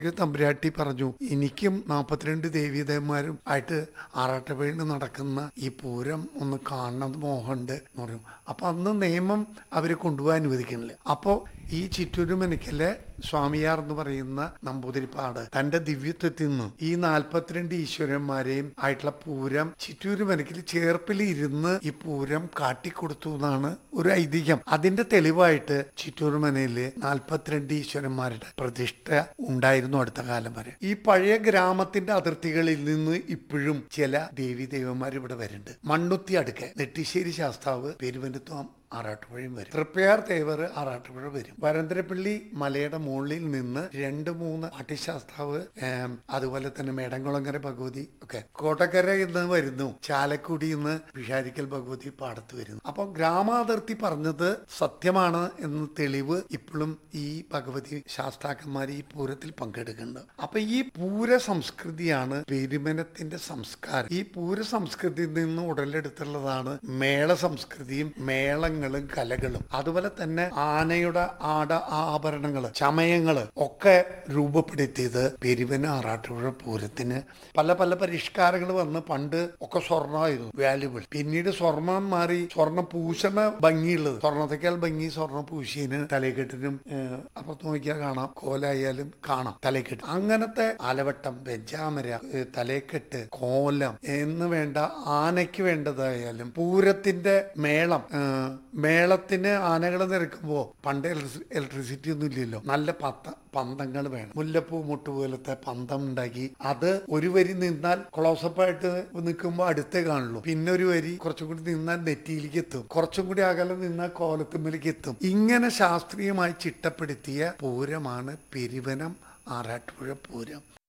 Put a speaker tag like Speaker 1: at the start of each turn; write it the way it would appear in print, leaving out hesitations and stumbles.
Speaker 1: തമ്പുരാട്ടി പറഞ്ഞു, എനിക്കും 42 ദേവീദേവന്മാരും ആയിട്ട് ആറാട്ടുപുഴയിൽ നടക്കുന്ന ഈ പൂരം ഒന്ന് കാണണം മോഹമുണ്ട് എന്ന് പറഞ്ഞു. അപ്പൊ അന്ന് നിയമം അവരെ കൊണ്ടുപോകാൻ അനുവദിക്കണില്ല. അപ്പോ ഈ ചിറ്റൂരുമനക്കലെ സ്വാമിയാർ എന്ന് പറയുന്ന നമ്പൂതിരിപ്പാട് തന്റെ ദിവ്യത്വത്തിൽ നിന്ന് ഈ 42 ഈശ്വരന്മാരെയും ആയിട്ടുള്ള പൂരം ചിറ്റൂരുമനക്കിൽ ചേർപ്പിൽ ഇരുന്ന് ഈ പൂരം കാട്ടിക്കൊടുത്തു എന്നാണ് ഒരു ഐതിഹ്യം. അതിന്റെ തെളിവായിട്ട് ചിറ്റൂരുമനയില് 42 ഈശ്വരന്മാരുടെ പ്രതിഷ്ഠ ഉണ്ടായിരുന്നു അടുത്ത കാലം വരെ. ഈ പഴയ ഗ്രാമത്തിന്റെ അതിർത്തികളിൽ നിന്ന് ഇപ്പോഴും ചില ദേവീദേവന്മാർ ഇവിടെ വരുന്നുണ്ട്. മണ്ണുത്തി അടുക്ക നെട്ടിശ്ശേരി ശാസ്താവ് പെരുവനത്തും ആറാട്ടുപുഴയും വരും. തൃപ്പയാർ തേവർ ആറാട്ടുപുഴ വരും. വരന്തരപ്പള്ളി മലയുടെ മുകളിൽ നിന്ന് 2-3 പാട്ടിശാസ്താവ്, അതുപോലെ തന്നെ മേടംകുളങ്ങര ഭഗവതി ഒക്കെ കോട്ടക്കര എന്ന് വരുന്നു. ചാലക്കുടി നിന്ന് പിഷാരിക്കൽ ഭഗവതി പാടത്ത് വരുന്നു. അപ്പൊ ഗ്രാമാതിർത്തി പറഞ്ഞത് സത്യമാണ് എന്ന തെളിവ് ഇപ്പോഴും ഈ ഭഗവതി ശാസ്താക്കന്മാർ ഈ പൂരത്തിൽ പങ്കെടുക്കുന്നുണ്ട്. അപ്പൊ ഈ പൂര സംസ്കൃതിയാണ് പെരുമനത്തിന്റെ സംസ്കാരം. ഈ പൂര സംസ്കൃതിയിൽ നിന്ന് ഉടലെടുത്തുള്ളതാണ് മേള സംസ്കൃതിയും മേളങ്ങളും കലകളും. അതുപോലെ തന്നെ ആനയുടെ ആഭരണങ്ങള്, ചമയങ്ങള് ഒക്കെ രൂപപ്പെടുത്തിയത് പെരുവന ആറാട്ടുപുഴ പൂരത്തിന് പല പല പരിഷ്കാരങ്ങൾ വന്ന്. പണ്ട് ഒക്കെ സ്വർണ്ണമായിരുന്നു വാല്യുബിൾ. പിന്നീട് സ്വർണം മാറി സ്വർണ്ണ പൂശണ ഭംഗിയുള്ളത്, സ്വർണ്ണത്തേക്കാൾ ഭംഗി സ്വർണ്ണ പൂശീന് തലക്കെട്ടിനും അപ്പുറത്ത് നോക്കിയാൽ കാണാം, കോലായാലും കാണാം തലക്കെട്ട്. അങ്ങനത്തെ ആലവട്ടം, വെഞ്ചാമര, തലക്കെട്ട്, കോലം എന്ന് വേണ്ട ആനയ്ക്ക് വേണ്ടതായാലും പൂരത്തിന്റെ മേളം, മേളത്തിന് ആനകൾ നിരക്കുമ്പോ പണ്ട് ഇലക്ട്രിസിറ്റി ഒന്നും ഇല്ലല്ലോ, നല്ല പന്തങ്ങൾ വേണം. മുല്ലപ്പൂ മുട്ട് പോലത്തെ പന്തം ഉണ്ടാക്കി അത് ഒരു വരി നിന്നാൽ ക്ലോസപ്പായിട്ട് നിൽക്കുമ്പോൾ അടുത്തേ കാണുള്ളൂ. പിന്നെ ഒരു വരി കുറച്ചും കൂടി നിന്നാൽ നെറ്റിയിലേക്ക് എത്തും, കുറച്ചും കൂടി അകലെ നിന്നാൽ കോലത്തുമ്പിലേക്ക് എത്തും. ഇങ്ങനെ ശാസ്ത്രീയമായി ചിട്ടപ്പെടുത്തിയ പൂരമാണ് പെരുവനം ആറാട്ടുപുഴ പൂരം.